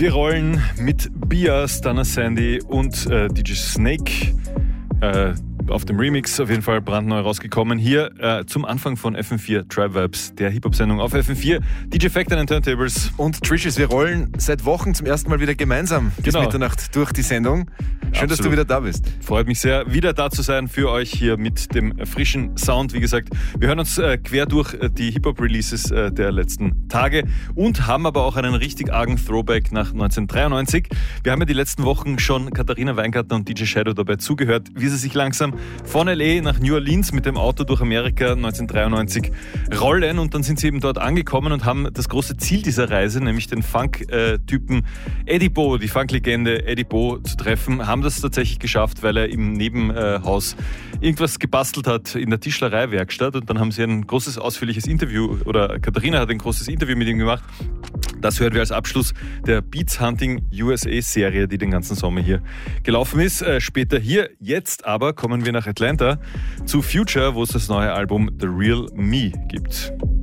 Wir rollen mit Bia, Stunner Sandy und DJ Snake auf dem Remix, auf jeden Fall brandneu rausgekommen. Hier zum Anfang von FM4 Tribe Vibes, der Hip-Hop-Sendung auf FM4. DJ Fact an den Turntables. Und Trishers, wir rollen seit Wochen zum ersten Mal wieder gemeinsam bis Mitternacht durch die Sendung. Schön, dass du wieder da bist. Freut mich sehr, wieder da zu sein für euch hier mit dem frischen Sound. Wie gesagt, wir hören uns quer durch die Hip-Hop-Releases der letzten Tage und haben aber auch einen richtig argen Throwback nach 1993. Wir haben ja die letzten Wochen schon Katharina Weingartner und DJ Shadow dabei zugehört, wie sie sich langsam von L.A. nach New Orleans mit dem Auto durch Amerika 1993 rollen, und dann sind sie eben dort angekommen und haben das große Ziel dieser Reise, nämlich den Funk-Typen Eddie Bo, die Funk-Legende Eddie Bo zu treffen, haben das tatsächlich geschafft, weil er im Nebenhaus irgendwas gebastelt hat in der Tischlereiwerkstatt, und dann haben sie ein großes, ausführliches Interview, oder Katharina hat ein großes Interview mit ihm gemacht. Das hören wir als Abschluss der Beats Hunting USA-Serie, die den ganzen Sommer hier gelaufen ist. Später hier. Jetzt aber kommen wir nach Atlanta zu Future, wo es das neue Album The Real Me gibt.